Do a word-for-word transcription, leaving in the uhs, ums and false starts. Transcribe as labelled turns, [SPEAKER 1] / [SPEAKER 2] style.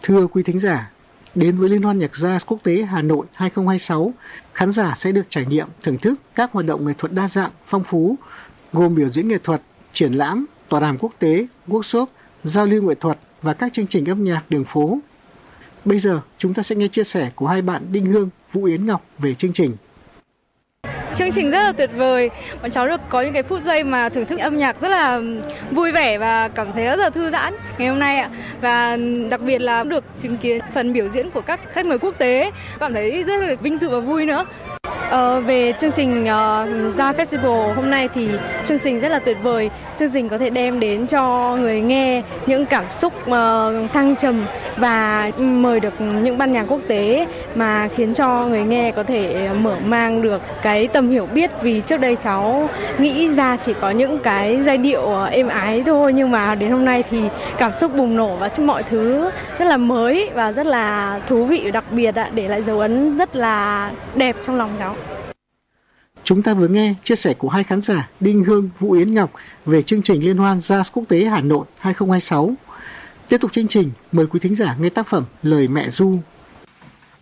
[SPEAKER 1] Thưa quý thính giả, đến với Liên hoan nhạc jazz quốc tế Hà Nội hai không hai sáu, khán giả sẽ được trải nghiệm thưởng thức các hoạt động nghệ thuật đa dạng, phong phú, gồm biểu diễn nghệ thuật, triển lãm, tọa đàm quốc tế, workshop, giao lưu nghệ thuật và các chương trình âm nhạc đường phố. Bây giờ, chúng ta sẽ nghe chia sẻ của hai bạn Đinh Hương, Vũ Yến Ngọc về chương trình.
[SPEAKER 2] Chương trình rất là tuyệt vời, bọn cháu được có những cái phút giây mà thưởng thức âm nhạc rất là vui vẻ và cảm thấy rất là thư giãn ngày hôm nay ạ. Và đặc biệt là được chứng kiến phần biểu diễn của các khách mời quốc tế, cảm thấy rất là vinh dự và vui nữa.
[SPEAKER 3] Ờ, về chương trình uh, Jazz Festival hôm nay thì chương trình rất là tuyệt vời. Chương trình có thể đem đến cho người nghe những cảm xúc uh, thăng trầm và mời được những ban nhạc quốc tế mà khiến cho người nghe có thể mở mang được cái tầm hiểu biết. Vì trước đây cháu nghĩ ra chỉ có những cái giai điệu uh, êm ái thôi, nhưng mà đến hôm nay thì cảm xúc bùng nổ và mọi thứ rất là mới và rất là thú vị, đặc biệt ạ, để lại dấu ấn rất là đẹp trong lòng cháu.
[SPEAKER 1] Chúng ta vừa nghe chia sẻ của hai khán giả Đinh Hương, Vũ Yến Ngọc về chương trình Liên hoan Jazz Quốc tế Hà Nội hai không hai sáu. Tiếp tục chương trình, mời quý thính giả nghe tác phẩm Lời Mẹ Ru